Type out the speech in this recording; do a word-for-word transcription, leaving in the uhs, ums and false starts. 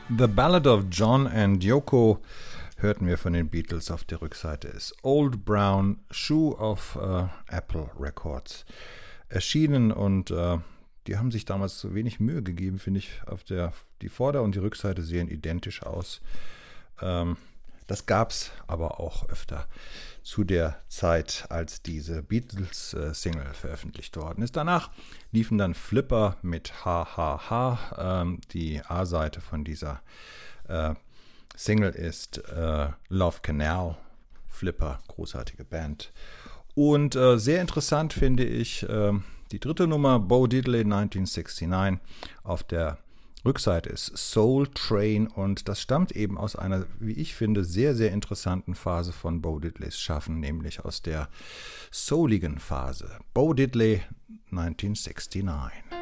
The Ballad of John and Yoko hörten wir von den Beatles. Auf der Rückseite ist Old Brown Shoe auf äh, Apple Records erschienen und äh, die haben sich damals so wenig Mühe gegeben, finde ich. Auf der, die Vorder- und die Rückseite sehen identisch aus. Ähm, das gab es aber auch öfter zu der Zeit, als diese Beatles-Single äh, veröffentlicht worden ist. Danach liefen dann Flipper mit Ha Ha Ha. Ähm, die A-Seite von dieser äh, Single ist äh, Love Canal. Flipper, großartige Band. Und äh, sehr interessant finde ich äh, die dritte Nummer, Bo Diddley neunzehnhundertneunundsechzig. Auf der Rückseite ist Soul Train und das stammt eben aus einer, wie ich finde, sehr, sehr interessanten Phase von Bo Diddleys Schaffen, nämlich aus der souligen Phase. Bo Diddley neunzehnhundertneunundsechzig.